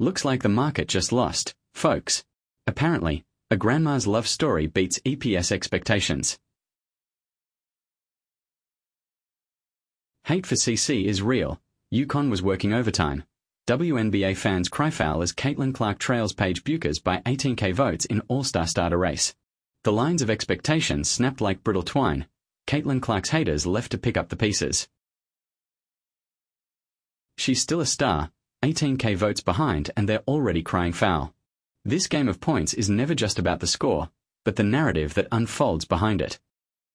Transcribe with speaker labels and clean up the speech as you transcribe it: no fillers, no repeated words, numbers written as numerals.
Speaker 1: Looks like the market just lost, folks. Apparently, a grandma's love story beats EPS expectations. Hate for CC is real. UConn was working overtime. WNBA fans cry foul as Caitlin Clark trails Paige Bueckers by 18K votes in All-Star starter race. The lines of expectation snapped like brittle twine. Caitlin Clark's haters left to pick up the pieces. She's still a star, 18K votes behind, and they're already crying foul. This game of points is never just about the score, but the narrative that unfolds behind it.